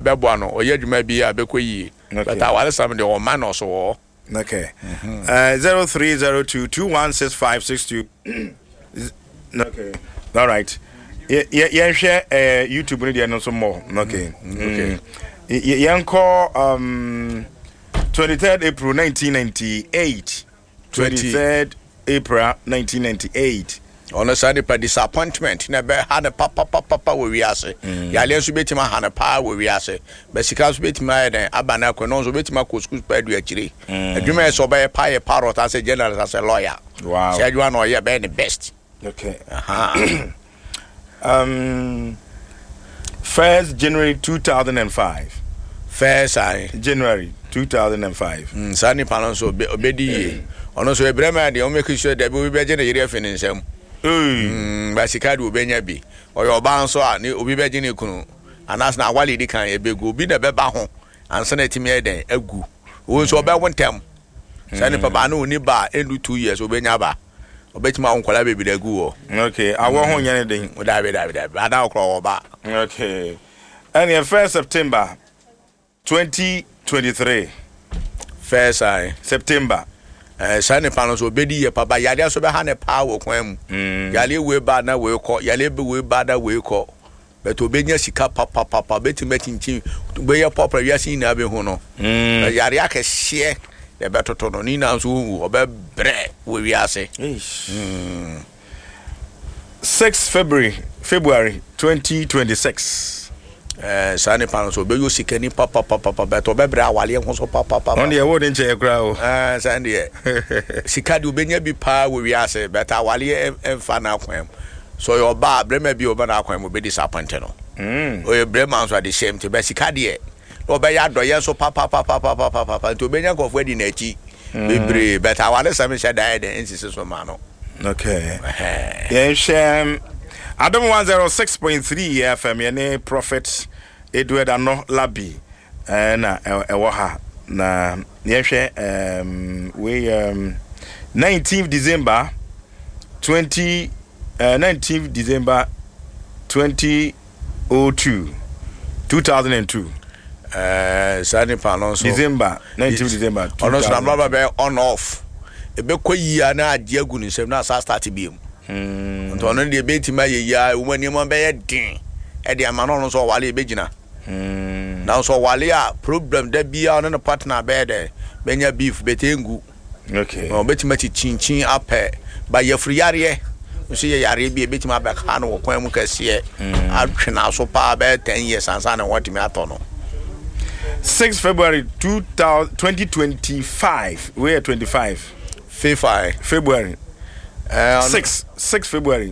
bebo no oye dwuma bi a beko yi but awale sam de o man no so okay 0302216562 okay all right yeah share YouTube ni no so more okay yanko 23rd April 1998 23rd April 1998 on a Sunday per disappointment na be had a papa we ase ya le so betima han pa we ase be sika so betima den abana ko no so betima ko school pa du akire adwuma e so be pa parrot as a general as a lawyer wow say adwuma no ye be the best okay 1st January 2005 1st January 2005 Sunday panon so obedi ono so ebrema de o make sure that we be gene yere afini nsem basika de obenya bi oyo oba nso a ne obi be gene kunu anas na awale di kan ebegu obi na beba ho ansa na timi eden agu wo so oba wontem sani papa na oni ba enu 2 years obenya ba obetima onkola bebi da gu wo okay awo ho nyane den david ada okro oba okay and in 1st September 2023 1st September sani pano so bedi ye papa yale so be ha ne pa wo kwan mu yale we ba na we ko yale be we ba da we ko but obenya sika papa betima chinchin be ye papa wiase na be hu no yare akehye the better to no ni na so obe bre we wiase 6 February 2026 sani pano so be yo sika ni papa but obe bre awale ho so papa on the word nche ekra o sani sika de obenya bi pa we wiase but awale emfa na kwan so your ba brema bi oba na kwan mo be disappointed no o brema so the same to be sika de obe ya do ye so papa to obenya ko fu adi na chi bebre but awale sam sha died insist so ma no okay yeah sham Adam 106.3 FM yene Prophet Edward Ano Labi na ewo ha na yehwe we 19th December 2002 sani panon so December 19th December ono so na be on off ebe koyia na ade agu ni nsem na sa start bi mu nto no de betima ye ya umani mo be ye din e de amano no so wale e begina na so wale a problem da bia no partner be de benya beef betengu okay o betima chinchin ape ba ye free yare so ye yare bi e betima be ka no kwan mu kase atwena so pa be 10 years ansa na what me atono 6 February 2025 we are 25 February 6 February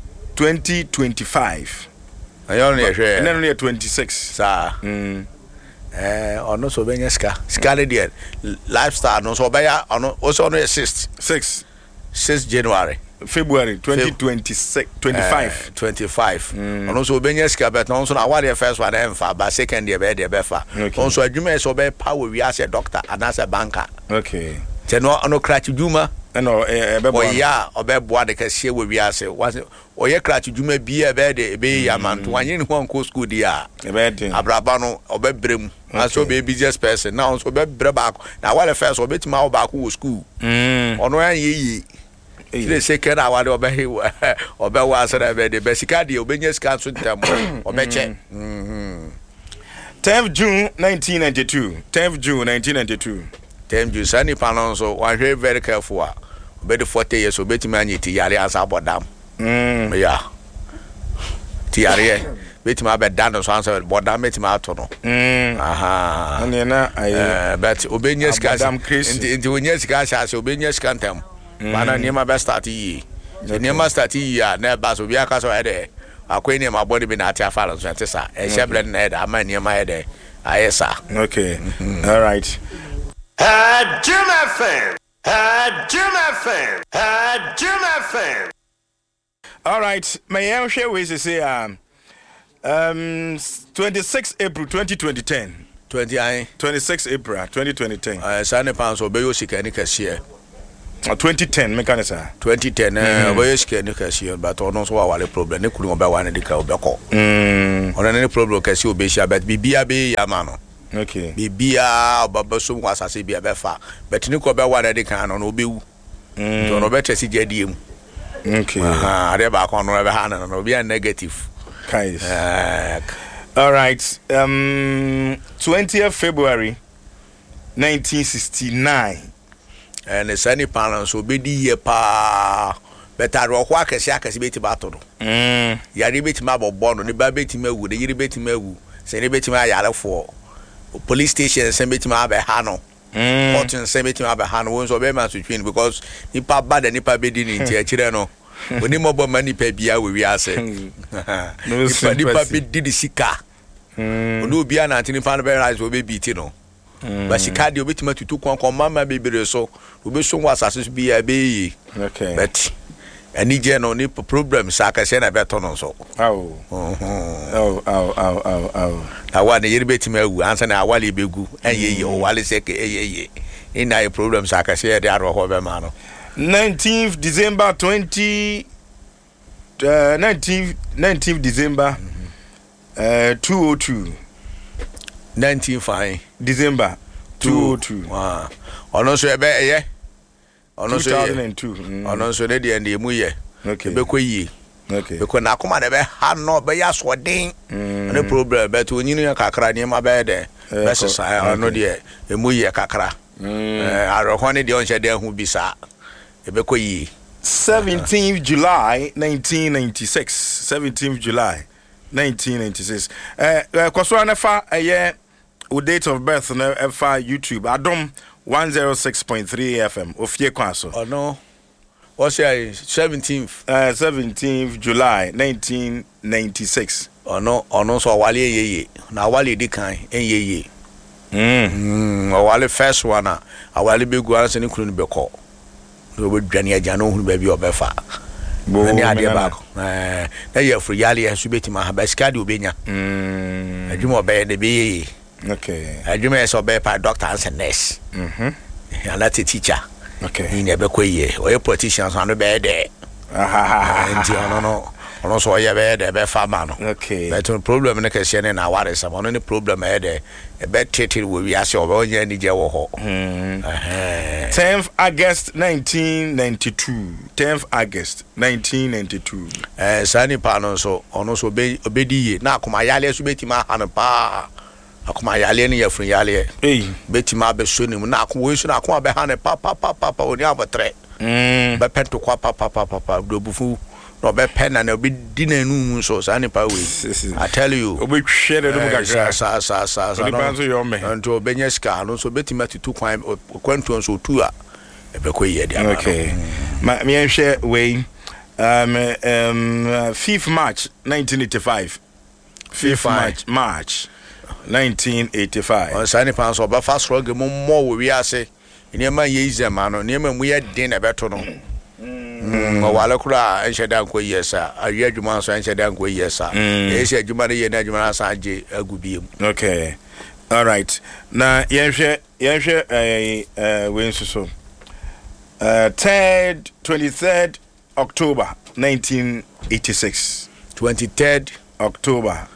2025 ayon ye hwe and then 26 sa ono so benya ska de lifestyle no so beya ono also no 6 January February 2025 ono so benya ska bet no so na aware first one emfa ba second year be de be fa on so adwuma so be power we as a doctor and as a banker okay teno ono crash dwuma no ebebo ya obebo de kase we wiase oye crash dwuma bi e be de be ya manto wanye ni hon ko school dia ebe de abraba no obebrem aso be business person na on so obebre back na wale first obetima wo back wo school ono yan yeyi ile second awale obewa asara be de besika de obenya sika so ntam obeche 10th June 1992 10th June sani panon so one very careful be the 40 years obetima anyiti yare asa bodam yeah tiare betima be dan so answer bodam betima ato no aha and na but obenya sika ndi onya sika sha obenya sika ntam bana niema be start yi niema start yi na ba so bia ka so ede akwai niema body be na ati afara so ntesa e sheble na ede ama niema ede ayesa okay all right Jim FM. All right, my own share we say 26 April 2010. 26 April 2010. Sane pan so be yo sika ni kase. 2010 mekanisa 2010 oboye sika ne kasi but ono so wa wale problem ne kunu oba wane de ka obeko ono ne problem kasi obehia but bibia be ya ma no okay bibia obaba so kwa asase bia be fa but ne ko be wane de kan no obewu to no better si jadiem okay are ba ko no be ha no be negative guys all right 20th February 1969 and the sunny panels will be the pa better rock akese beti bato no yare beti ma bobo no ne ba beti ma wu de yire beti ma wu se ne beti ma yare for police station se beti ma be ha no court se beti ma be ha no won so be ma so twin because nipa bad and nipa be di ni nti akire no oni mo bo mani pa bia we wi ase nipa be di sika oni obi ana ntini pa no be rise we be beat no but sika de obetima tutu kon mama bebere so obeso wa asase bi ya be okay but ani je no ni problem saka se na beto no so awa ne yiri betima awu ansa na awale begu enye o wale se ke eye ina e problem saka se de aro ho be ma no 19th December 19th December 202 19 fine December 202 ono so ebe eye ono so 2002 ono so de de emu ye okay be ko yi okay be ko na akoma de be ha no be ya so den no problem but onyinu ya kakra ni ma be de be sesa ono de emu ye kakra aro ne de on she de hu bisa e be ko yi 17th July 1996 17th July 1996 kwaso anafa o date of birth na efa YouTube Adom 106.3 FM ofie kwaso oh no what's say 17th July 1996 ono so wale yeye na wale di kan yeye wale first one awale begu anse ni kunu ni beko do be dwane agya no hunu ba bi obefa ni ade ba ko na ye fru yale ya subeti ma ba ska de obenya adwuma obe de be okay adwuma so be pa doctor and nurse ala teacher okay ni ebe ko ye o politicians anu be de nti ono so ye be de be farmer no okay but the problem ne kese ne na ware some ono ni problem e de e be treated we ase obo onye ni je wo ho 10th August 1992 10th August 1992 sani pa no so ono so obediye na akoma yale so betima han pa akoma yale ni yafun yale betima be so ni mu na akoma we so na akoma be han pa oni abotre be pento kwa pa do bufu no be pen na obi dinanu so sani pa we I tell you obi hwe de dum kakra sa no banzo yo me nto benya ska no so betima tutu kwanto so tu a e be ko ye dia okay ma me hwe we 5th March 1985 5th March 1985 on sani pa so ba fast rock mo we ase ni ma ye izema no ni ma mu ye din na beto no wala kura ensheda nko yesa ayi adwuma so ensheda nko yesa esi adwuma ne ye na adwuma sa age agubiem okay all right na yenhwe we nsuso 23rd October 1986 23rd October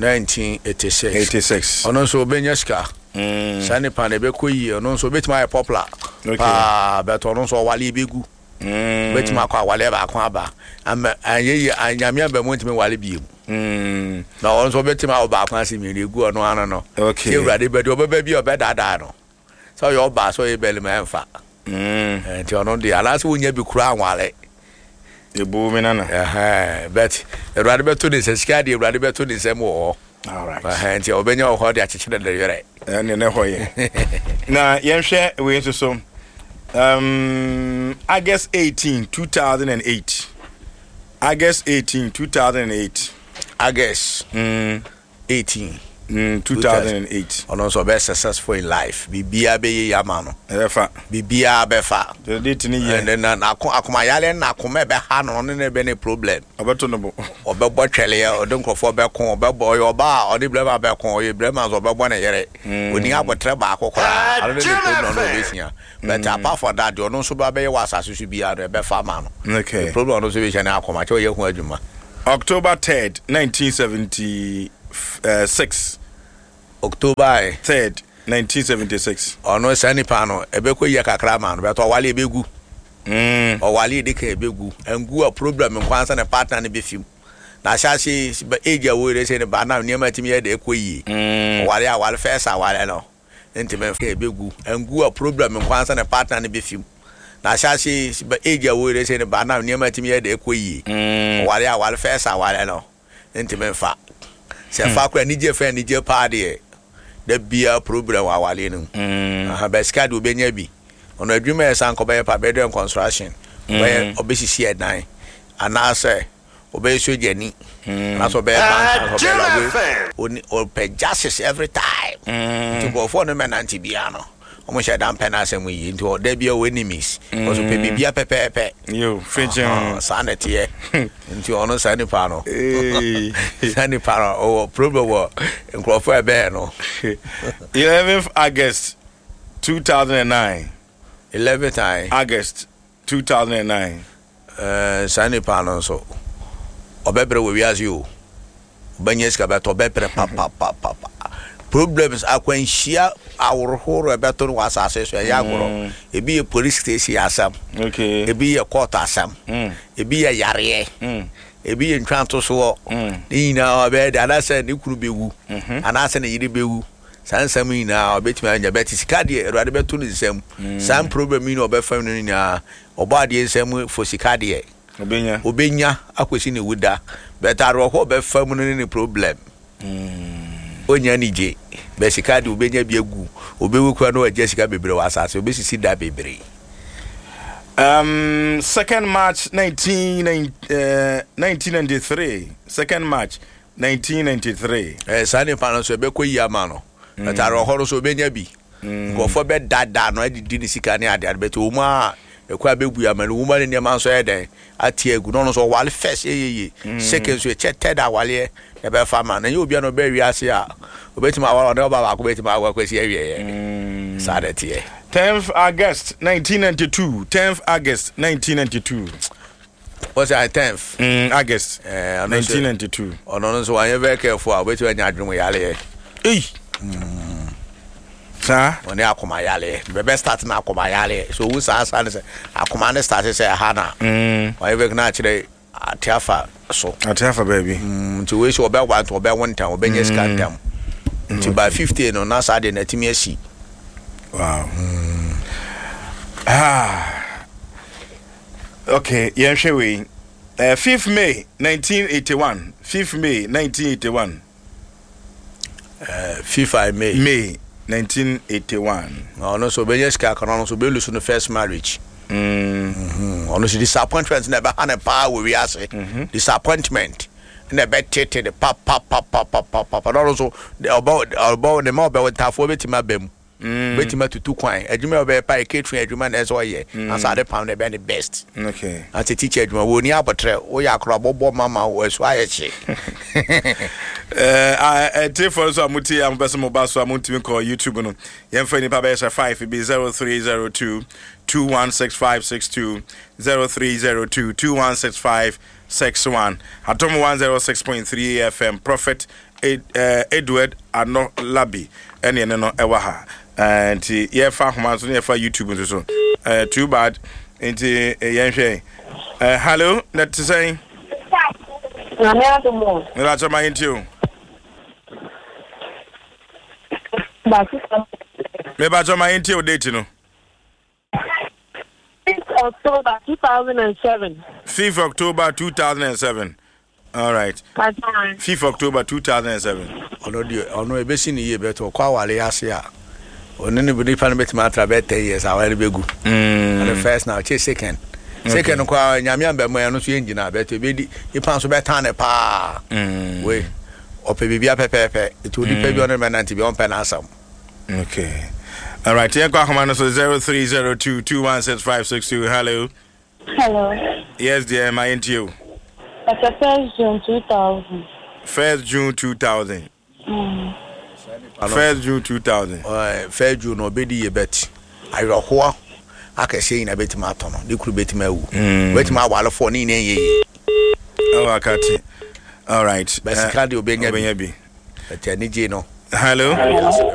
1986 ono so benyaska sani pa ne be koyi ono so betima ya popular but ono so wale begu betima kwa wale ba kwa ba anyeye anyamia ba montime wale biem na ono so betima oba kwa asimi egu ono ano no okay ewrade be do be bi obedada no so yo ba so e bele ma emfa nti ono de alase wonya bi kura anwale ebu menana but ewrade be to de sesika de ewrade be to de sem wo all right nti obenya ho de achechede de yere ne hoye na yenhwe we nso August 18 2008 August 18 2008 August 18 2008 ono so be successful in life bibia be ye yama no efa bibia be fa the date ni ye and na akoma yale na akoma be ha no ne be ne problem obeto no bo obebo twele ya odenkrofo be kon obebo yo ba odi blema be kon ye blema zo obebo na yere oni abotre ba akokora alo ne problem no be sia but apart from that ono so ba be ye wasase su bia no be fa ma no okay the problem no so be na akoma che ye hu adwuma October 3rd 1976 October 3rd 1976 ono sani pa no ebekọ ye kakra ma no beto wale ebegu o wale de ka ebegu engu a problem nkwansa na partner ne be film na shashi age awore se ne ba na niam atimi ye de ekoyi wale a wale first a wale no ntime fa ebegu engu a problem nkwansa na partner ne be film na shashi age awore se ne ba na niam atimi ye de ekoyi wale a wale first a wale no ntime fa se fa kwa nije fa nije pa de the bia problem wa wale no ba skad obenya bi ono adwuma esan ko be pa bedroom construction where obesisi edan anase obeso jeni na so be bank so be lawe on justice every time to go for no men anti bia no omo she dan penase mu yi nti da bia we enemies because pe bibia pepepe yo fetching sanity e nti ono sani pa no sani pa no problem wo nkrofo e be no 11th August 2009 11th August 2009 sani pa no so obebre we wiase o banyeska beto bebre papa problems akwanhia awrohoro ebeto no wasase so ya agoro ebi ye police station asam okay ebi ye court asam ebi ye yare ebi ye ntwanto so ni na obede anase ni kuru bewu anase ne yiri bewu sansam ni na obetimi anya betisika de erade beto ni nsam sam problem ni obefam ni na obade nsam fosika de obenya akwesi ne wuda betaro ho obefam ni problem onya nije besika de obenya biagu obewu kwa no aja sika bebre wasase obesisi da bebre 2nd March 1993 2nd March 1993 sane pano so be koyi ama no betaro ho so obenya bi ngofo be dada no adidi ni sika ne ade beto uma ekwa begu ama no uma ne ma so eden atie egu no so wale first second so cheted awale e be fama na ye obi no be wiase a obetima awale no ba ko betima awa kwesi awie sadete 10th August 1992 10th August 1992 what's that 10th August 1992 ono so wan very careful obetima nya adwum yale sa oni akoma yale be start na akoma yale so wu sa ne se akoma ne start se hana wan very na kire atiafa so atiafa baby to we so obe want obe wontan obe nye scandam to by 50 no na sa de na timi asi wow okay yenhwe we 5th May 1981 5th May 1981 5th May 1981 no so be yes ka kono so be lose no first marriage ono so disappointment na be hana pa we ase disappointment na be tete the papa no so about the more be tafo betima bem betima tutu kwan adwuma be pa catering adwuma na so ye asa de pound be the best okay ati teacher adwuma wo ni abotre wo ya akro bobo mama wo so ayeche I for so amuti am beso mo baso amuti call YouTube no yemfa ni pa be 5 be 0302 216562 0302 216561 atom 106.3 FM Prophet Edward Ano Labi ene no ewa ha nti yefa homa so yefa YouTube so too bad nti yenhwe hello let to say na me atomo la chama intio me ba chama intio date no 5th October 2007 5th October 2007 all right 5th October 2007 ono ebesi ni ye beto kwa wale ase a ono ne budi pa no betima tra be 10 years awale begu and the first now che second kwa nyame amba mo no so yengina beto be di ipa so be tan pa we ɔpɛ biribi apɛpɛɛpɛ ɛti onipa bi ɔno mɛnante bi ɔmpɛ n'asɛm. Okay. All right. Here go Ahmad so 0302216562. Hello. Hello. Yes, dear. My into you. It's the 1st June 2000. 1st June 2000. 1st June 2000. 1st June obedi ye bet. Ayrohoa akese ina beti ma tono. Di kuru beti ma wu. Beti ma wala fo ni ye. Oh, akati. All right. Basically obenya bi. Eti ani je no. Hello.